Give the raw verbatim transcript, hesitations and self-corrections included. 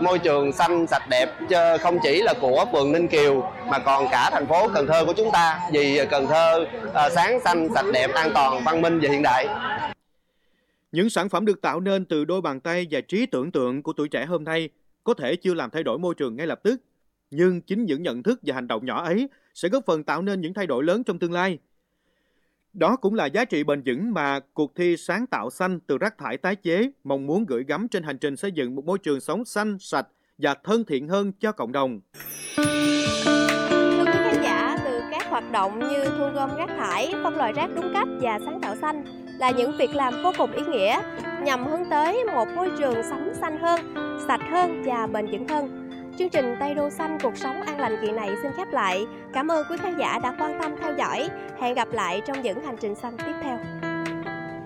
môi trường xanh sạch đẹp không chỉ là của phường Ninh Kiều mà còn cả thành phố Cần Thơ của chúng ta, vì Cần Thơ sáng xanh sạch đẹp, an toàn, văn minh và hiện đại. Những sản phẩm được tạo nên từ đôi bàn tay và trí tưởng tượng của tuổi trẻ hôm nay có thể chưa làm thay đổi môi trường ngay lập tức, nhưng chính những nhận thức và hành động nhỏ ấy sẽ góp phần tạo nên những thay đổi lớn trong tương lai. Đó cũng là giá trị bền vững mà cuộc thi sáng tạo xanh từ rác thải tái chế mong muốn gửi gắm trên hành trình xây dựng một môi trường sống xanh, sạch và thân thiện hơn cho cộng đồng. Thưa quý khán giả, từ các hoạt động như thu gom rác thải, phân loại rác đúng cách và sáng tạo xanh là những việc làm vô cùng ý nghĩa nhằm hướng tới một môi trường sống xanh hơn, sạch hơn và bền vững hơn. Chương trình Tây Đô Xanh cuộc sống an lành kỳ này xin khép lại. Cảm ơn quý khán giả đã quan tâm theo dõi. Hẹn gặp lại trong những hành trình xanh tiếp theo.